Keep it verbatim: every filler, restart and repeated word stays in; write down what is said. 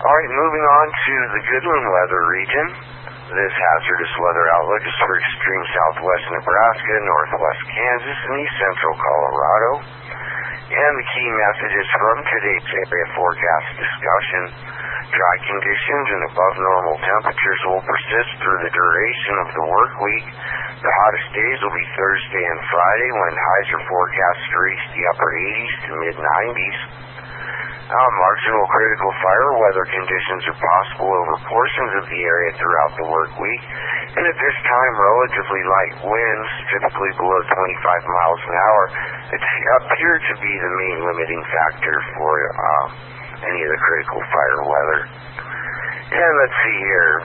Alright, moving on to the Goodland weather region. This hazardous weather outlook is for extreme southwest Nebraska, northwest Kansas, and east central Colorado. And the key messages from today's area forecast discussion: dry conditions and above normal temperatures will persist through the duration of the work week. The hottest days will be Thursday and Friday, when highs are forecast to reach the upper eighties to mid nineties. Uh, marginal critical fire weather conditions are possible over portions of the area throughout the work week, and at this time, relatively light winds, typically below twenty-five miles an hour, appear to be the main limiting factor for uh, any of the critical fire weather. And let's see here.